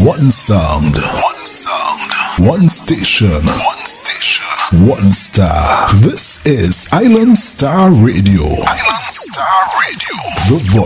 One sound. One sound. One station. One station. One star. This is Island Star Radio. Island Star Radio. The